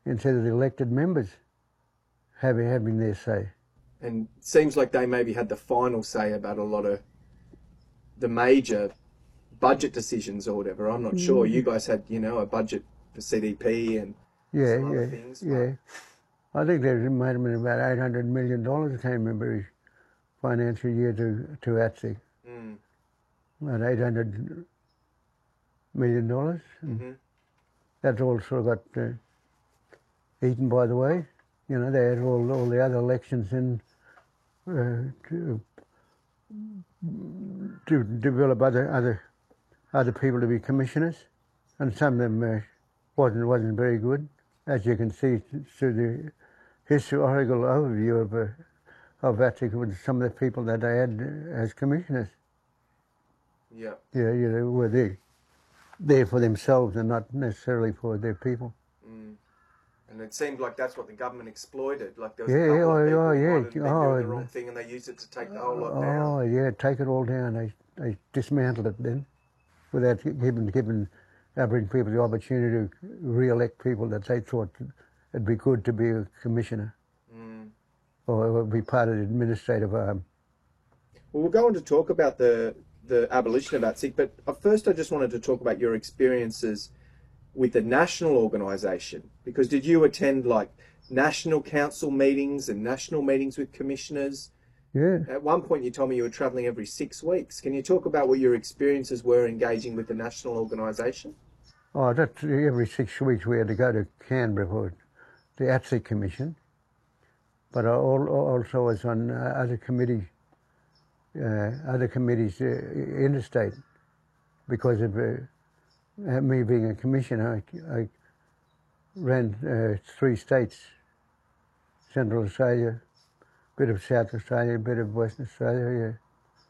instead of the elected members having their say. And it seems like they maybe had the final say about a lot of the major budget decisions or whatever. I'm not sure. You guys had, a budget for CDP and some other things. Yeah. I think there might have been about $800 million, I can't remember his financial year to ATSI. About $800 million. Mm-hmm. That's all sort of got eaten by the way. They had all the other elections in to develop other people to be commissioners, and some of them wasn't very good, as you can see through the historical overview of ATSIC with some of the people that they had as commissioners. Yeah. Yeah, they were there for themselves and not necessarily for their people. And it seemed like that's what the government exploited. Like there was a couple of people who might have been doing the wrong thing, and they used it to take the whole lot down. Oh yeah, take it all down. They dismantled it then, without giving Aboriginal people the opportunity to re-elect people that they thought it'd be good to be a commissioner or be part of the administrative arm. Well, we'll go on to talk about the abolition of ATSIC, but first I just wanted to talk about your experiences with the national organisation, because did you attend like national council meetings and national meetings with commissioners? Yeah. At one point you told me you were travelling every 6 weeks. Can you talk about what your experiences were engaging with the national organisation? Oh, that's every 6 weeks we had to go to Canberra for the ATSIC Commission, but I also was on other committees interstate, because of me being a commissioner. I ran 3 states: Central Australia, a bit of South Australia, a bit of Western Australia.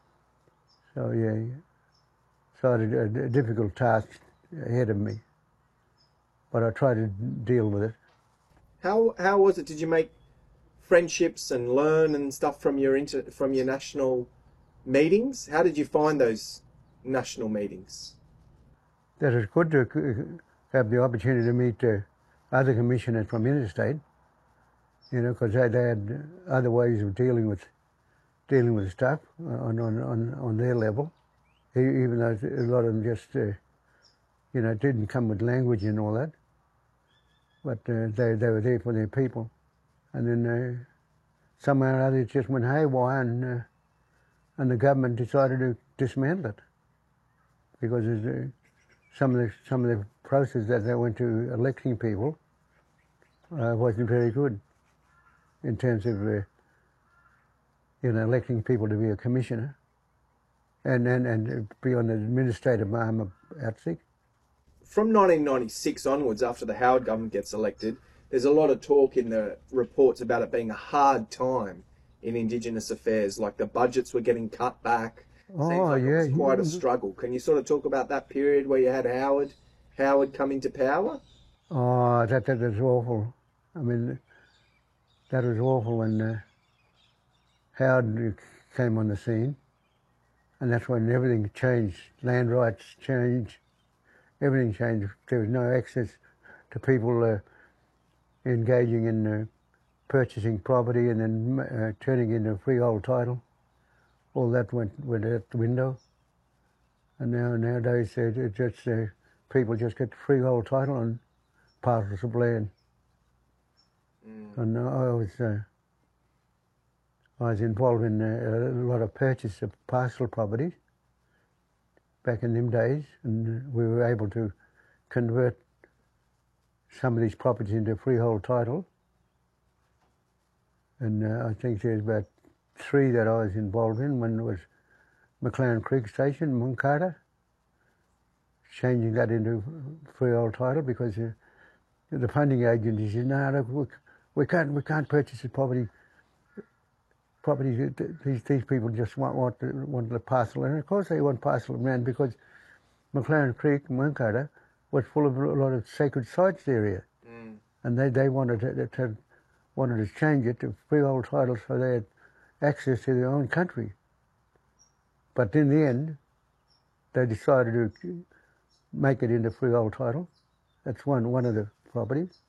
So I had a difficult task ahead of me, but I tried to deal with it. How was it? Did you make friendships and learn and stuff from your national meetings? How did you find those national meetings? That it's good to have the opportunity to meet other commissioners from interstate, because they had other ways of dealing with stuff on their level, even though a lot of them just didn't come with language and all that, but they were there for their people, and then somehow or other it just went haywire, and the government decided to dismantle it, because some of the process that they went to electing people wasn't very good in terms of electing people to be a commissioner and be on the administrative arm of ATSIC. From 1996 onwards, after the Howard government gets elected, there's a lot of talk in the reports about it being a hard time in Indigenous affairs, like the budgets were getting cut back. Seems like it was quite a struggle. Can you sort of talk about that period where you had Howard come into power? Oh, that was awful. I mean, that was awful when Howard came on the scene, and that's when everything changed. Land rights changed, everything changed. There was no access to people engaging in purchasing property and then turning into freehold title. All that went out the window, and nowadays people just get freehold title on parcels of land. And I was involved in a lot of purchase of parcel properties back in them days, and we were able to convert some of these properties into freehold title. And I think there's about 3 that I was involved in. One was McLaren Creek Station, Munkata, changing that into freehold title because the funding agency said, no, look, we can't purchase the property. These people just want the parcel, and of course they want parcel of land because McLaren Creek, Munkata, was full of a lot of sacred sites area, and they wanted to change it to freehold title so they had access to their own country. But in the end, they decided to make it into freehold title. That's one of the properties.